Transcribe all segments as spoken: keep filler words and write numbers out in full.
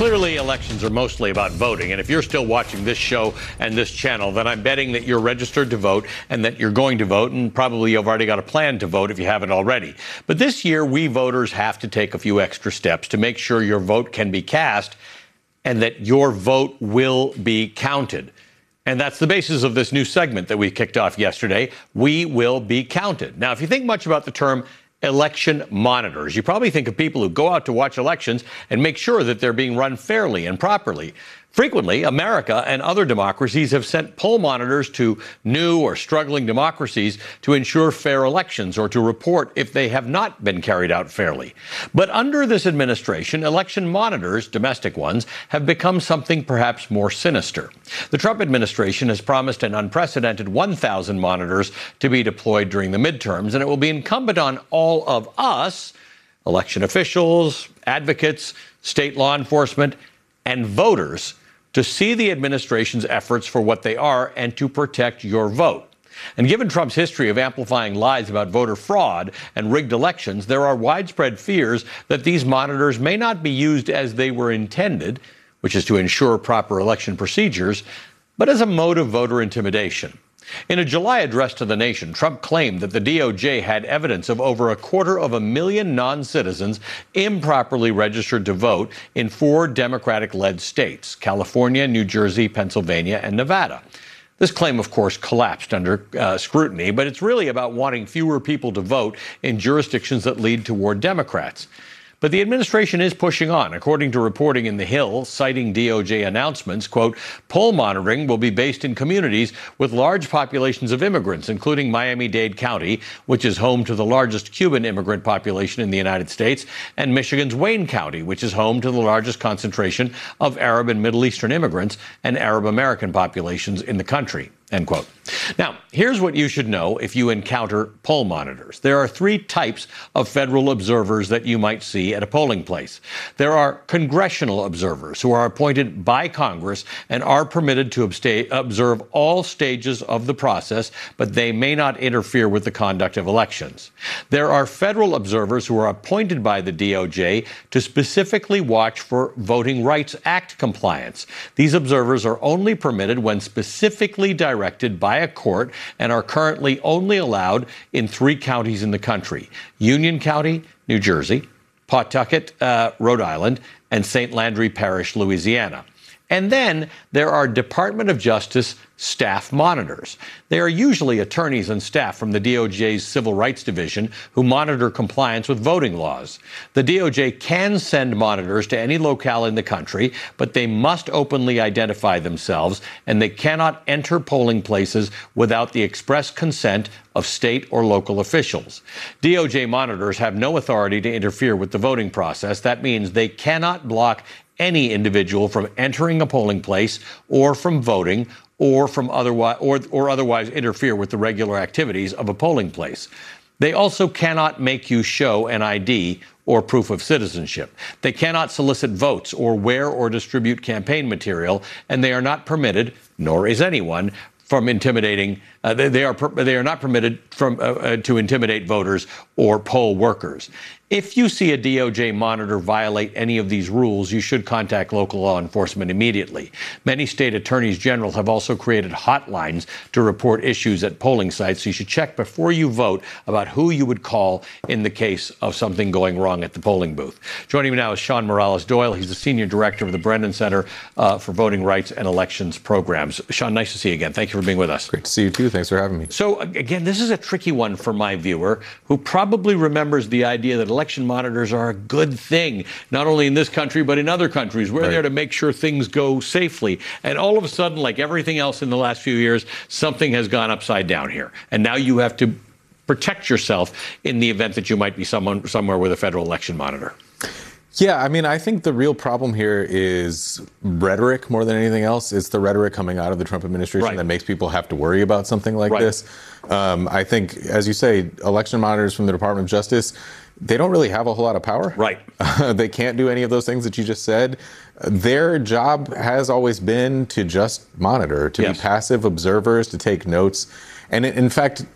Clearly, elections are mostly about voting. And if you're still watching this show and this channel, then I'm betting that you're registered to vote and that you're going to vote, and probably you've already got a plan to vote if you haven't already. But this year, we voters have to take a few extra steps to make sure your vote can be cast and that your vote will be counted. And that's the basis of this new segment that we kicked off yesterday. We will be counted. Now, if you think much about the term election monitors, you probably think of people who go out to watch elections and make sure that they're being run fairly and properly. Frequently, America and other democracies have sent poll monitors to new or struggling democracies to ensure fair elections or to report if they have not been carried out fairly. But under this administration, election monitors, domestic ones, have become something perhaps more sinister. The Trump administration has promised an unprecedented one thousand monitors to be deployed during the midterms, and it will be incumbent on all of us, election officials, advocates, state law enforcement, and voters, to see the administration's efforts for what they are and to protect your vote. And given Trump's history of amplifying lies about voter fraud and rigged elections, there are widespread fears that these monitors may not be used as they were intended, which is to ensure proper election procedures, but as a mode of voter intimidation. In a July address to the nation, Trump claimed that the D O J had evidence of over a quarter of a million non-citizens improperly registered to vote in four Democratic-led states: California, New Jersey, Pennsylvania, and Nevada. This claim, of course, collapsed under uh, scrutiny, but it's really about wanting fewer people to vote in jurisdictions that lead toward Democrats. But the administration is pushing on. According to reporting in The Hill, citing D O J announcements, quote, poll monitoring will be based in communities with large populations of immigrants, including Miami-Dade County, which is home to the largest Cuban immigrant population in the United States, and Michigan's Wayne County, which is home to the largest concentration of Arab and Middle Eastern immigrants and Arab American populations in the country. End quote. Now, here's what you should know if you encounter poll monitors. There are three types of federal observers that you might see at a polling place. There are congressional observers who are appointed by Congress and are permitted to observe all stages of the process, but they may not interfere with the conduct of elections. There are federal observers who are appointed by the D O J to specifically watch for Voting Rights Act compliance. These observers are only permitted when specifically directed directed by a court and are currently only allowed in three counties in the country: Union County, New Jersey; Pawtucket, uh, Rhode Island; and Saint Landry Parish, Louisiana. And then there are Department of Justice staff monitors. They are usually attorneys and staff from the D O J's Civil Rights Division who monitor compliance with voting laws. The D O J can send monitors to any locale in the country, but they must openly identify themselves, and they cannot enter polling places without the express consent of state or local officials. D O J monitors have no authority to interfere with the voting process. That means they cannot block any individual from entering a polling place or from voting or from otherwise or, or otherwise interfere with the regular activities of a polling place. They also cannot make you show an I D or proof of citizenship. They cannot solicit votes or wear or distribute campaign material, and they are not permitted, nor is anyone, from intimidating. Uh, they, they are they are not permitted from uh, uh, to intimidate voters or poll workers. If you see a D O J monitor violate any of these rules, you should contact local law enforcement immediately. Many state attorneys general have also created hotlines to report issues at polling sites, so you should check before you vote about who you would call in the case of something going wrong at the polling booth. Joining me now is Sean Morales Doyle. He's the senior director of the Brennan Center uh, for Voting Rights and Elections Programs. Sean, nice to see you again. Thank you for being with us. Great to see you too. Thanks for having me. So again, this is a tricky one for my viewer who probably remembers the idea that election monitors are a good thing, not only in this country, but in other countries. We're right there to make sure things go safely. And all of a sudden, like everything else in the last few years, something has gone upside down here. And now you have to protect yourself in the event that you might be someone somewhere with a federal election monitor. Yeah, I mean, I think the real problem here is rhetoric more than anything else. It's the rhetoric coming out of the Trump administration right. that makes people have to worry about something like right. this. Um, I think, as you say, election monitors from the Department of Justice, they don't really have a whole lot of power. Right. Uh, they can't do any of those things that you just said. Their job has always been to just monitor, to yes. be passive observers, to take notes. And in fact,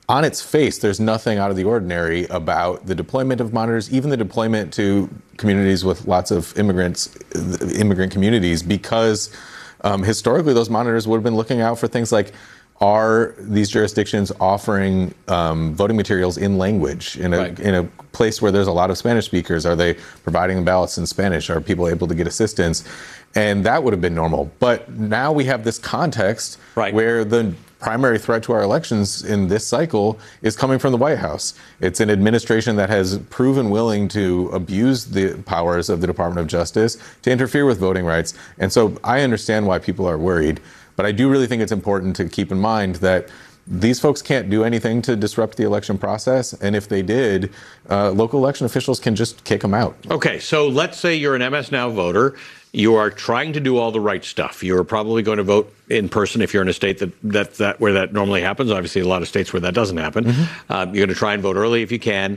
on its face, there's nothing out of the ordinary about the deployment of monitors, even the deployment to communities with lots of immigrants, immigrant communities, because um, historically those monitors would have been looking out for things like, are these jurisdictions offering um, voting materials in language in a right. in a place where there's a lot of Spanish speakers? Are they providing ballots in Spanish? Are people able to get assistance? And that would have been normal. But now we have this context right. where the primary threat to our elections in this cycle is coming from the White House. It's an administration that has proven willing to abuse the powers of the Department of Justice to interfere with voting rights. And so I understand why people are worried. But I do really think it's important to keep in mind that these folks can't do anything to disrupt the election process. And if they did, uh, local election officials can just kick them out. Okay, so let's say you're an M S Now voter. You are trying to do all the right stuff. You're probably going to vote in person if you're in a state that, that, that where that normally happens. Obviously, a lot of states where that doesn't happen. Mm-hmm. Um, you're going to try and vote early if you can.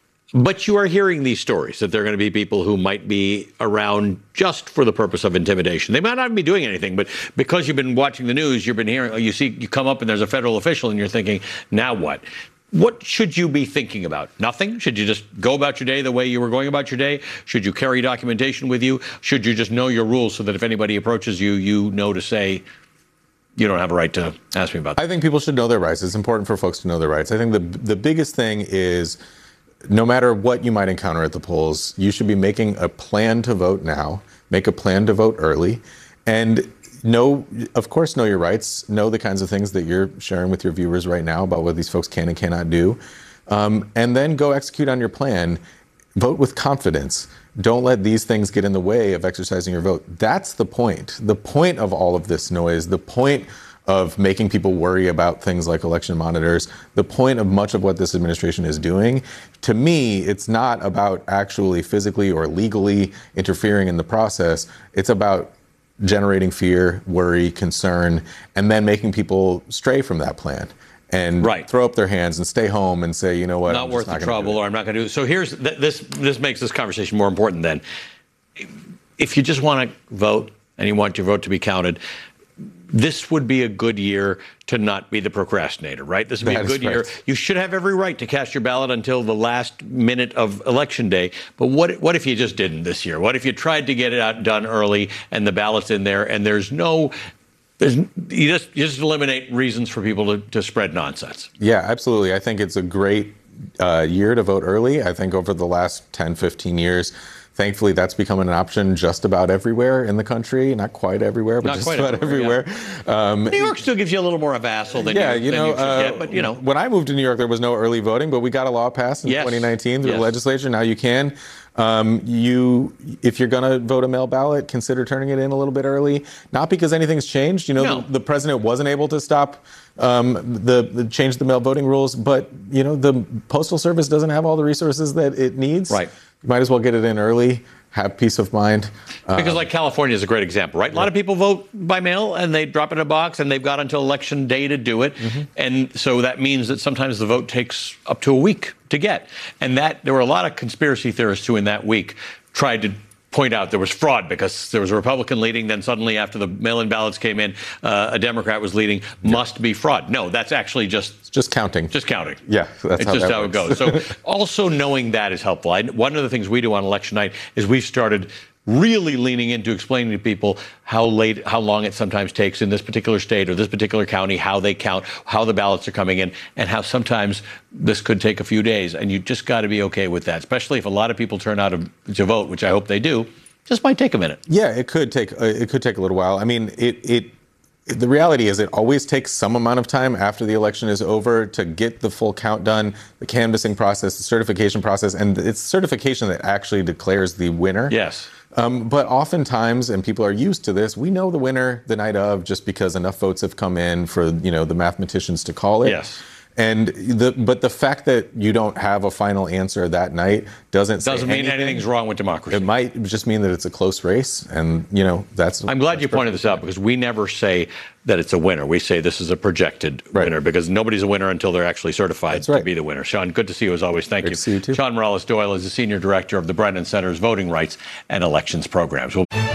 But you are hearing these stories that there are going to be people who might be around just for the purpose of intimidation. They might not be doing anything, but because you've been watching the news, you've been hearing, you see, you come up and there's a federal official and you're thinking, now what? What should you be thinking about? Nothing? Should you just go about your day the way you were going about your day? Should you carry documentation with you? Should you just know your rules so that if anybody approaches you, you know to say, you don't have a right to ask me about that? I think people should know their rights. It's important for folks to know their rights. I think the the biggest thing is, no matter what you might encounter at the polls, you should be making a plan to vote now, make a plan to vote early, and know, of course, know your rights, know the kinds of things that you're sharing with your viewers right now about what these folks can and cannot do, um, and then go execute on your plan. Vote with confidence. Don't let these things get in the way of exercising your vote. That's the point. The point of all of this noise, the point of making people worry about things like election monitors, the point of much of what this administration is doing, to me, it's not about actually physically or legally interfering in the process. It's about generating fear, worry, concern, and then making people stray from that plan and right. throw up their hands and stay home and say, you know what, not I'm worth not the trouble, or I'm not going to do it. So here's th- this. This makes this conversation more important then. If you just want to vote and you want your vote to be counted, this would be a good year to not be the procrastinator, right? This would be that a good right. year. You should have every right to cast your ballot until the last minute of election day. But what what if you just didn't this year? What if you tried to get it out done early and the ballot's in there and there's no, there's you just you just eliminate reasons for people to, to spread nonsense? Yeah, absolutely. I think it's a great uh, year to vote early. I think over the last ten, fifteen years, thankfully, that's becoming an option just about everywhere in the country. Not quite everywhere, but Not just quite about everywhere. everywhere. Yeah. Um, New York still gives you a little more of a hassle than yeah, you, you than know, you should uh, get, but you know. When I moved to New York, there was no early voting, but we got a law passed in yes. twenty nineteen through yes. the legislature. Now you can. Um, you, if you're going to vote a mail ballot, consider turning it in a little bit early. Not because anything's changed. You know, no. the, the president wasn't able to stop um, the, the change the mail voting rules, but you know, the Postal Service doesn't have all the resources that it needs. Right. You might as well get it in early. Have peace of mind. Because um, like California is a great example, right? A lot of people vote by mail and they drop it in a box and they've got until election day to do it. Mm-hmm. And so that means that sometimes the vote takes up to a week to get. And that there were a lot of conspiracy theorists who in that week tried to point out there was fraud because there was a Republican leading. Then suddenly after the mail-in ballots came in, uh, a Democrat was leading. Must be fraud. No, that's actually just it's just counting. Just counting. Yeah, that's it's how just that how works. it goes. So also knowing that is helpful. I, one of the things we do on election night is we've started really leaning into explaining to people how late, how long it sometimes takes in this particular state or this particular county, how they count, how the ballots are coming in, and how sometimes this could take a few days. And you just got to be okay with that, especially if a lot of people turn out to, to vote, which I hope they do. Just might take a minute. Yeah, it could take uh, it could take a little while. I mean, it it. The reality is it always takes some amount of time after the election is over to get the full count done, the canvassing process, the certification process, and it's certification that actually declares the winner. Yes. Um, but oftentimes, and people are used to this, we know the winner the night of just because enough votes have come in for, you know, the mathematicians to call it. Yes. And the but the fact that you don't have a final answer that night doesn't say doesn't mean anything. anything's wrong with democracy. It might just mean that it's a close race, and you know that's. I'm glad that's you pointed this out because we never say that it's a winner. We say this is a projected right. winner because nobody's a winner until they're actually certified that's right. to be the winner. Sean, good to see you as always. Thank Great you. to see you too. Sean Morales Doyle is the senior director of the Brennan Center's Voting Rights and Elections Programs. We'll